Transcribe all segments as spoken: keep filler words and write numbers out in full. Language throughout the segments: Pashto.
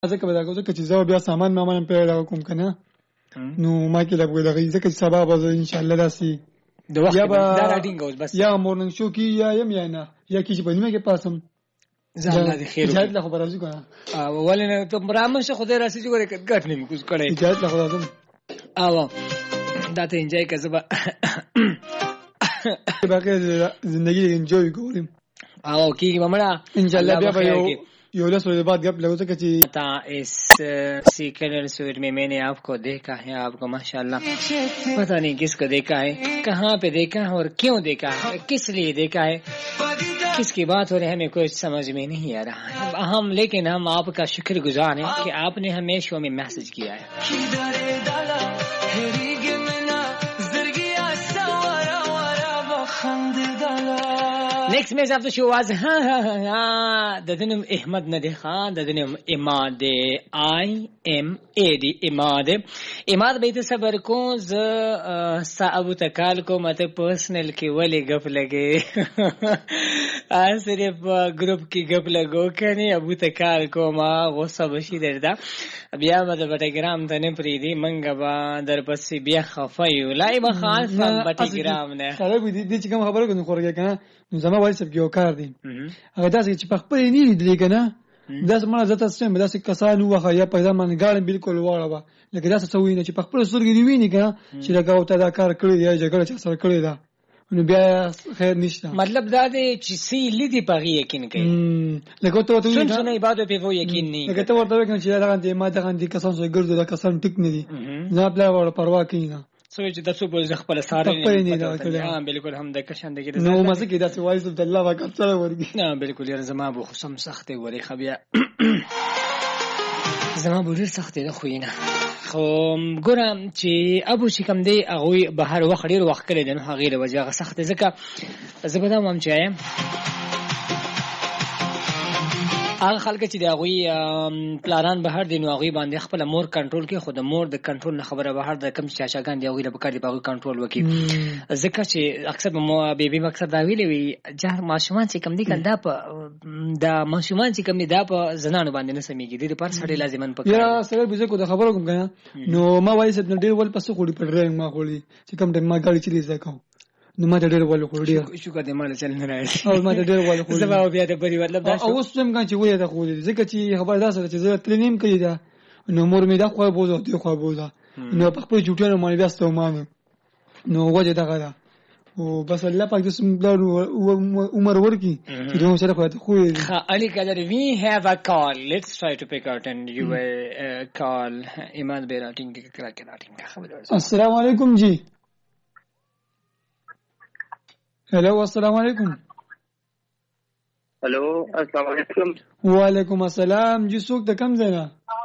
ځکه به دا کوم چې زه بیا سامان ما من پیدا کوم کنه نو ما کې لګوي دغه ځکه چې سبا به ان شاء الله داسي د وخت دا راټینګ اوس بس یا مورننګ شو کې یا یم یا نه یا کې چې په نیمه کې پاسم زه دې خیر جهاد له خبره راځي کنه او ولنه ته برامه خو دې راسي چې ګوره کټ نه کوز کړي جهاد له خبره راځم او دا ته انجوای کزبا باقي زندگی انجوای کوم او کیږي ممړه ان شاء الله بیا به یو یو له سوال بعد غب لگو سکے چی تا اس سیکرٹ سویٹ میں میں نے آپ کو دیکھا ہے آپ کو ماشاءاللہ پتہ نہیں کس کو دیکھا ہے کہاں پہ دیکھا ہے اور کیوں دیکھا ہے کس لیے دیکھا ہے کس کی بات ہو رہی ہے ہمیں کچھ سمجھ میں نہیں آ رہا ہے ہم لیکن ہم آپ کا شکر گزار ہیں کہ آپ نے ہمیں شو میں میسج کیا ہے Next message of the show was the name Ahmad Nadir Khan, the name Imad I M A D Imad Imad بیت صبر کو ز صاحب تکال کو مت پرسنل کی ولی گپ لگے صرف گروپ کی گپ لگو کني ابو تکال کو ما غصه بشي دردا بیا مت بټګرام ته نه پریدي منګه با در پسې بیا خفایو لای بخان فهم بټګرام نه سره دې چې کوم خبره کوم خورګه کنه زما وایي سب یو کار دی هغه داسې چې په خپل نه لیدل کنه داس ما زته سم داسې کسانو وخه یا په ځمان ګاړې بالکل واړه وا لکه داسې سوي نه چې په خپل سرګې دی ویني کنه چې لکه او ته دا کار کړی یا جګړه چې سره کړی دا نو بیا خیر نشته مطلب دا دی چې سی لیدي پغی یقین کوي لکه ته ته څنګه نه عبادت په وو یقین نه لکه ته ورته کنه چې دا غندې ما دا غندې کسان سره ګرځو دا کسان ټیک نه دي نه خپل ور پروا کوي نه سوچ د څو بل خپل ساره نه ها بالکل هم د کشندګي نو مزه کې داسې وایي عبد الله وکړ سره ورګي نه بالکل یاره زما بو خصم سخت وری خبیا زما بو ډیر سخت دی خو نه خو ګورم چې ابو چې کوم دی هغه بهر وخت ډیر وخت کړی دی نو هغه له وجه سخت ځکه زبدا مم چایم هغه خلک چې دا غوي پلانان بهر دي نو هغه باندې خپل مور کنټرول کې خود مور د کنټرول نه خبره بهر د کم چاچاګان دی هغه به کړي به کنټرول وکي ځکه چې اکثر مو بیبي مقصد دا ویلي وي چې ماشومان چې کم دي کنده په د ماشومان چې کم دي دا په زنانو باندې نه سميږي د پر سړی لازمان پکې یا سره به کو د خبرو کوم کنه نو ما وایي چې ډیر ول پس خوري پر رنګ ما خوري چې کم د ما غاړي چلی زکاو نو ما ډېر ول خوري شو کده مال چل نه راځي او ما ډېر ول خوري زما بیا د بری مطلب دا او اوس هم چې وې دا خوري ځکه چې خبر دا سره چې زه تلنیم کوي دا نو مور می دا خو بوزو دی خو بوزا نو په خپل جوټانو باندې بیا ستو مان نو وجه دا غدا او بس الله پاک دې سم بلار عمر ورکی چې نو سره خو خو علي کدر we have a call let's try to pick out and you a call ایمان بیراتینګ کې کرا کې راټینګ خبر السلام علیکم جی हेलो अस्सलाम वालेकुम हेलो अस्सलाम वालेकुम वालेकुम अस्सलाम जी सुख د کم زینا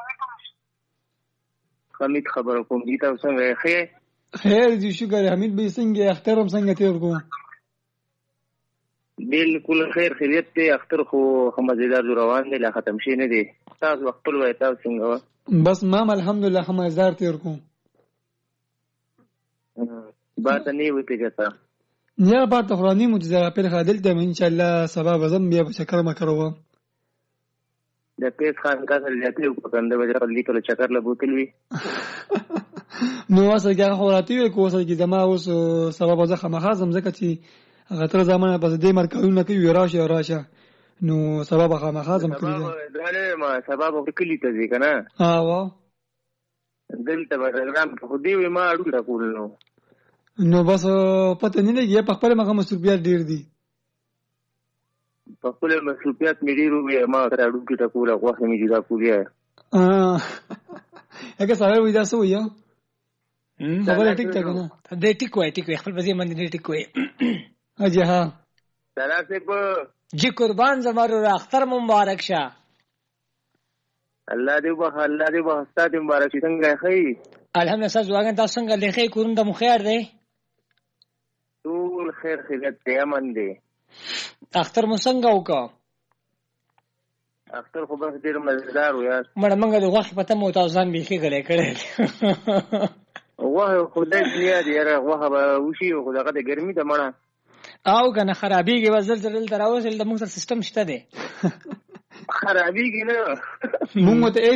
حمید خبر کوم دي تاسو څنګه خیر خیر دي شکر حمید به څنګه اخترم څنګه تیر کوم بالکل خیر خیریت ته اختر خو مزیدار روان دي لا ختم شي نه دي تاسو وخت ول وای تاسو څنګه بس ما الحمدلله مزیدار تیر کوم بات نه وي پیګه یا بات خرانی مجزا پر خادل ته ان شاء الله سبب زم بیا شکر ما کرو د پیس خان کا سره جاته کو کنده وجه لیکل چکر لبوتل وی نو واسه هغه خوراتي کو واسه کی زما اوس سبب زه خمخه زم زکه چې غتر زمانه پس دې مرکونه کوي راشه راشه نو سبب خمخه زم کوي دا ما سبب وکلی ته ځي کنه ها وا دلته برنامه خو دی ما اډو را کول نو نو بس پته نه لګي په خپل مخه مصروفیات ډیر دي په خپل مصروفیات مې ډیر وي ما راډو کې ټکول غوښه مې جدا کولې اه هغه سره وې دا سو یو خبره ټیک ټاک نه دې ټیک وای ټیک خپل وځي باندې دې ټیک وای اجي ها سلام په جی قربان زمارو اختر مبارک شه الله دې وبخ الله دې وبخ ستاسو مبارک څنګه خیر الحمدلله ساز واګن تاسو څنګه لخي کورم د مخیر دی ټول خیر خیرت دی امن دی اختر مو څنګه وکا اختر خو به ډیر مزیدار و یار مړه منګه د غوښه پته مو تاسو ځان بيخي غلې کړې واه خدای دې دی یاره واه به وشي خو دغه د ګرمي د مړه او کنه خرابېږي وزل زل تراوسل د موږ سیستم شته دی خرابېږي نه موږ ته